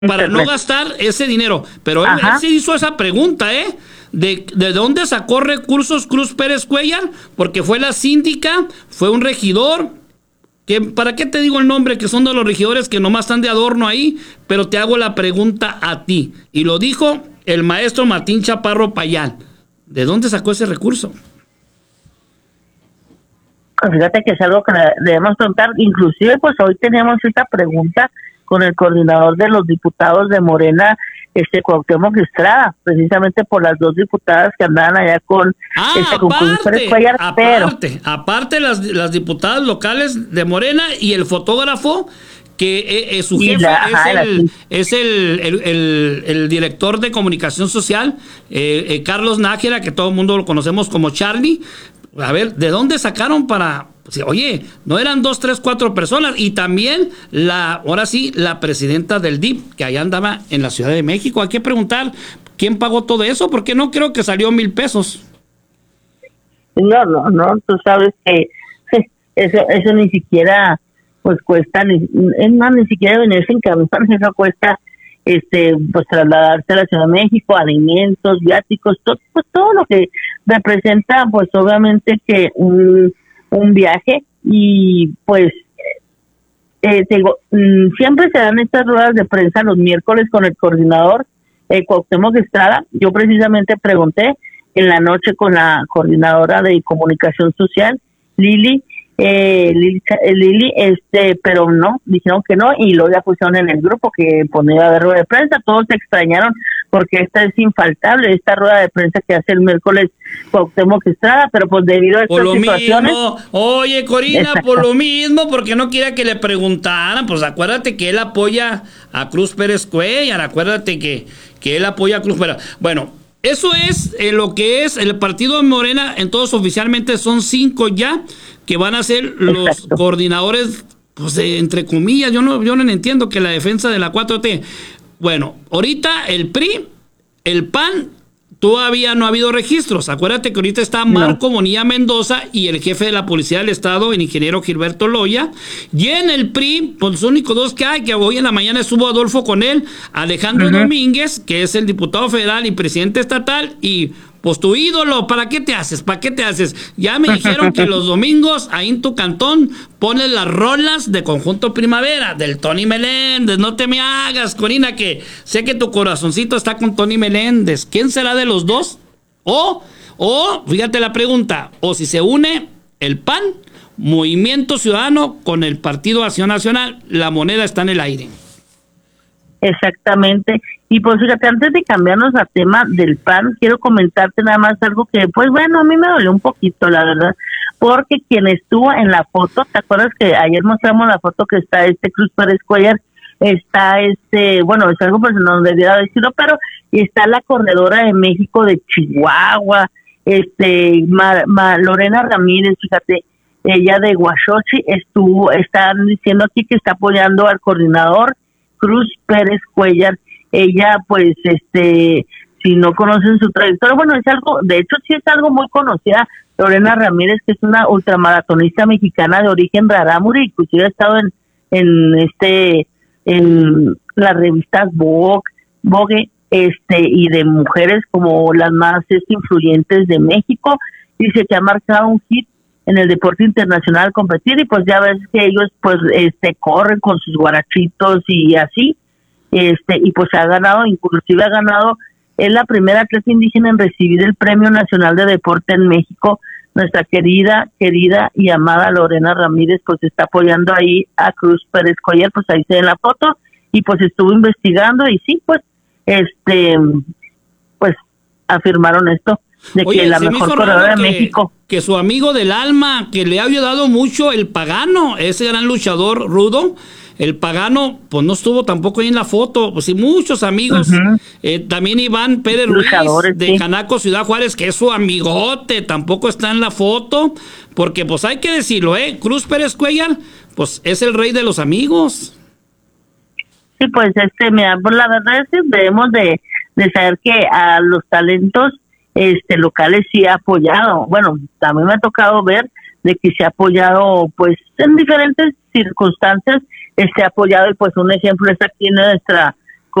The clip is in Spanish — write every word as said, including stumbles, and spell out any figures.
para no gastar ese dinero. Pero él, él sí hizo esa pregunta, ¿eh? De, ¿De dónde sacó recursos Cruz Pérez Cuellar? Porque fue la síndica, fue un regidor. Que, ¿para qué te digo el nombre? Que son de los regidores que nomás están de adorno ahí. Pero te hago la pregunta a ti. Y lo dijo el maestro Martín Chaparro Payán. ¿De dónde sacó ese recurso? Fíjate que es algo que debemos preguntar. Inclusive, pues hoy tenemos esta pregunta con el coordinador de los diputados de Morena, este Cuauhtémoc Estrada, precisamente por las dos diputadas que andaban allá con ah, este aparte, Cuellar, aparte, pero aparte las, las diputadas locales de Morena y el fotógrafo que eh, eh, su jefe la, es, ajá, el, la, es el, el, el, el director de comunicación social, eh, eh, Carlos Nájera, que todo el mundo lo conocemos como Charlie. A ver, ¿de dónde sacaron para...? Oye, no eran dos, tres, cuatro personas. Y también, la ahora sí, la presidenta del D I P, que allá andaba en la Ciudad de México. Hay que preguntar quién pagó todo eso, porque no creo que salió mil pesos. No, no, no, tú sabes que eso, eso ni siquiera, pues cuesta, ni, es más, ni siquiera venirse en camión, eso cuesta, este, pues trasladarse a la Ciudad de México, alimentos, viáticos, todo, pues todo lo que representa, pues obviamente que un, un viaje. Y pues eh, te digo, siempre se dan estas ruedas de prensa los miércoles con el coordinador eh, Cuauhtémoc Estrada. Yo precisamente pregunté en la noche con la coordinadora de comunicación social, Lili, Eh, Lili, Lili, este, pero no, dijeron que no, y luego ya pusieron en el grupo que ponía a haber rueda de prensa. Todos se extrañaron porque esta es infaltable, esta rueda de prensa que hace el miércoles Cuauhtémoc Estrada, pero pues debido a estas por lo situaciones... Mismo. Oye, Corina, exacto, por lo mismo, porque no quiera que le preguntaran, pues acuérdate que él apoya a Cruz Pérez Cuellar, acuérdate que, que él apoya a Cruz Pérez. Bueno, eso es eh, lo que es el partido de Morena. Entonces oficialmente son cinco ya que van a ser los exacto, coordinadores, pues de, entre comillas. Yo no, yo no entiendo que la defensa de la cuatro T. Bueno, ahorita el P R I, el P A N, todavía no ha habido registros. Acuérdate que ahorita está Marco no. Bonilla Mendoza y el jefe de la Policía del Estado, el ingeniero Gilberto Loya. Y en el P R I, pues los únicos dos que hay, que hoy en la mañana estuvo Adolfo con él, Alejandro uh-huh. Domínguez, que es el diputado federal y presidente estatal, y pues tu ídolo. ¿Para qué te haces? ¿Para qué te haces? Ya me dijeron que los domingos ahí en tu cantón pones las rolas de Conjunto Primavera, del Tony Meléndez. No te me hagas, Corina, que sé que tu corazoncito está con Tony Meléndez. ¿Quién será de los dos? O, o, fíjate la pregunta, o si se une el P A N, Movimiento Ciudadano, con el Partido Acción Nacional, la moneda está en el aire. Exactamente. Y pues fíjate, antes de cambiarnos a tema del P A N, quiero comentarte nada más algo que, pues bueno, a mí me dolió un poquito, la verdad, porque quien estuvo en la foto, ¿te acuerdas que ayer mostramos la foto que está este Cruz Pérez Cuellar? Está este, bueno, es algo personal, no debería decirlo, pero está la corredora de México de Chihuahua, este, Ma, Ma, Lorena Ramírez, fíjate, ella de Huachochi, estuvo, están diciendo aquí que está apoyando al coordinador Cruz Pérez Cuellar. Ella, pues, este, si no conocen su trayectoria, bueno, es algo, de hecho, sí es algo muy conocida, Lorena Ramírez, que es una ultramaratonista mexicana de origen rarámuri, inclusive ha estado en, en este, en las revistas Vogue, Vogue, este, y de mujeres como las más este, influyentes de México. Dice que ha marcado un hit en el deporte internacional competir, y pues ya ves que ellos, pues, este, corren con sus guarachitos y así. Este, y pues se ha ganado, inclusive ha ganado, es la primera atleta indígena en recibir el Premio Nacional de Deporte en México. Nuestra querida, querida y amada Lorena Ramírez, pues está apoyando ahí a Cruz Pérez Cuellar, pues ahí se ve en la foto, y pues estuvo investigando, y sí, pues, este, pues, afirmaron esto, de Oye, que la mejor corredora de México. Que su amigo del alma, que le ha ayudado mucho, el Pagano, ese gran luchador rudo, el Pagano, pues no estuvo tampoco ahí en la foto. Pues sí, muchos amigos. Uh-huh. eh, también Iván Pérez Ruiz, de sí. Canaco, Ciudad Juárez, que es su amigote, tampoco está en la foto. Porque pues hay que decirlo, ¿eh? Cruz Pérez Cuellar, pues es el rey de los amigos. Sí, pues este, mira, pues la verdad es que debemos de, de saber que a los talentos este locales sí ha apoyado. Bueno, también me ha tocado ver de que se ha apoyado, pues, en diferentes circunstancias, este ha apoyado, y pues un ejemplo es aquí nuestra